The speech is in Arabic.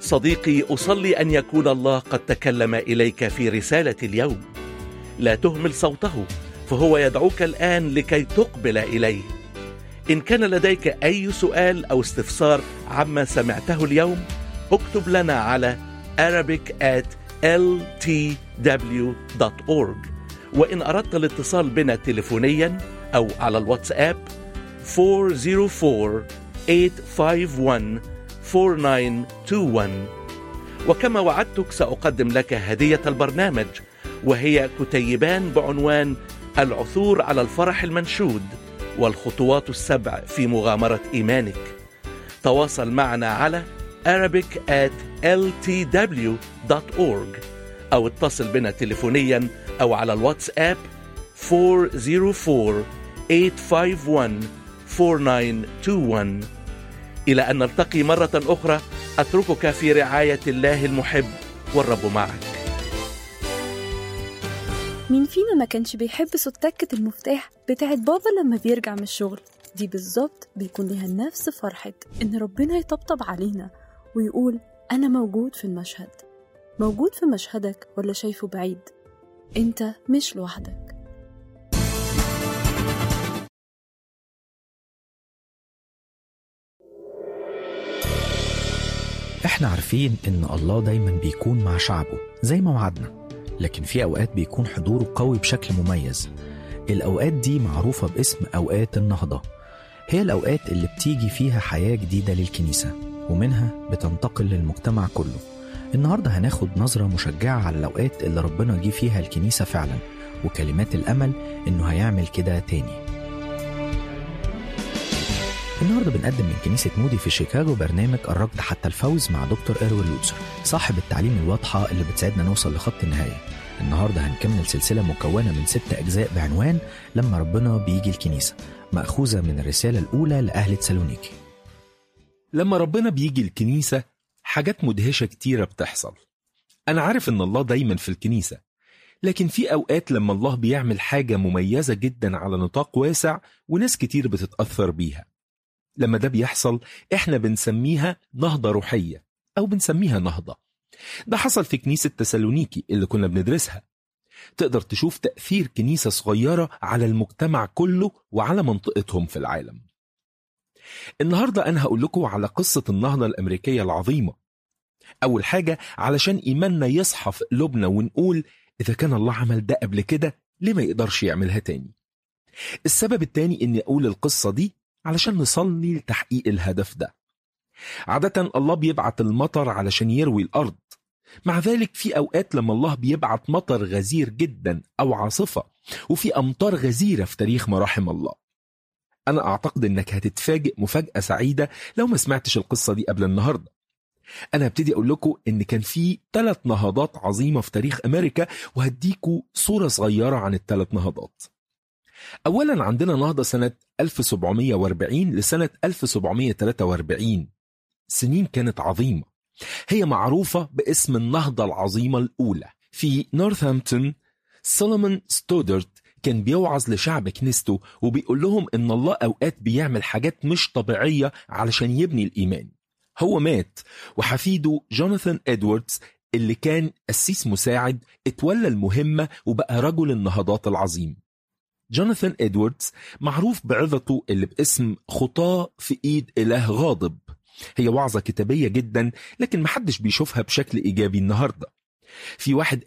صديقي، أصلي أن يكون الله قد تكلم إليك في رسالة اليوم. لا تهمل صوته، فهو يدعوك الآن لكي تقبل إليه. إن كان لديك أي سؤال أو استفسار عما سمعته اليوم، اكتب لنا على arabic@ltw.org. وإن أردت الاتصال بنا تليفونيا أو على الواتساب 404-851-4921. وكما وعدتك سأقدم لك هدية البرنامج، وهي كتيبان بعنوان العثور على الفرح المنشود والخطوات السبع في مغامرة إيمانك. تواصل معنا على arabic@ltw.org أو اتصل بنا تليفونيا أو على الواتساب 404-851-4921. إلى أن نلتقي مرة أخرى، أتركك في رعاية الله المحب، والرب معك. مين فينا ما كانش بيحب صوت تكة المفتاح بتاعت بابا لما بيرجع من الشغل؟ دي بالظبط بيكون لها نفس فرحة إن ربنا يطبطب علينا ويقول أنا موجود في المشهد. موجود في مشهدك ولا شايفه بعيد؟ أنت مش لوحدك. احنا عارفين ان الله دايما بيكون مع شعبه زي ما وعدنا، لكن في اوقات بيكون حضوره قوي بشكل مميز. الاوقات دي معروفة باسم اوقات النهضة. هي الاوقات اللي بتيجي فيها حياة جديدة للكنيسة، ومنها بتنتقل للمجتمع كله. النهاردة هناخد نظرة مشجعة على الاوقات اللي ربنا جه فيها الكنيسة فعلا، وكلمات الامل انه هيعمل كده تاني. النهارده بنقدم من كنيسة مودي في شيكاغو برنامج الركض حتى الفوز مع دكتور إروين لوتسر، صاحب التعليم الواضحة اللي بتساعدنا نوصل لخط النهاية. النهارده هنكمل سلسلة مكونة من 6 أجزاء بعنوان لما ربنا بيجي الكنيسة، مأخوذة من الرسالة الأولى لأهل تسالونيكي. لما ربنا بيجي الكنيسة حاجات مدهشة كتيرة بتحصل. أنا عارف إن الله دايما في الكنيسة، لكن في أوقات لما الله بيعمل حاجة مميزة جدا على نطاق واسع وناس كتير بتتأثر بيها. لما ده بيحصل احنا بنسميها نهضة روحية او بنسميها نهضة. ده حصل في كنيسة تسالونيكي اللي كنا بندرسها. تقدر تشوف تأثير كنيسة صغيرة على المجتمع كله وعلى منطقتهم في العالم. النهاردة انا هقول لكم على قصة النهضة الامريكية العظيمة. اول حاجة علشان ايماننا يصحى في قلوبنا ونقول اذا كان الله عمل ده قبل كده ليه ما يقدرش يعملها تاني. السبب التاني اني اقول القصة دي علشان نصلي لتحقيق الهدف ده. عادة الله بيبعت المطر علشان يروي الأرض. مع ذلك في أوقات لما الله بيبعت مطر غزير جدا أو عاصفة، وفي أمطار غزيرة في تاريخ مراحم الله. أنا أعتقد أنك هتتفاجئ مفاجأة سعيدة لو ما سمعتش القصة دي قبل النهاردة. أنا هبتدي أقول لكم أن كان في 3 نهضات عظيمة في تاريخ أمريكا، وهديكوا صورة صغيرة عن ال3 نهضات. أولا عندنا نهضة سنة 1740 لسنة 1743. سنين كانت عظيمة. هي معروفة باسم النهضة العظيمة الأولى. في نورثامبتون سولومون ستودرت كان بيوعظ لشعب كنيسته وبيقول لهم إن الله أوقات بيعمل حاجات مش طبيعية علشان يبني الإيمان. هو مات وحفيده جوناثان إدواردز اللي كان قسيس مساعد اتولى المهمة وبقى رجل النهضات العظيم. جوناثان إدواردز معروف بعظته اللي باسم خطاة في إيد إله غاضب. هي وعظة كتابية جدا، لكن محدش بيشوفها بشكل إيجابي النهاردة. في واحد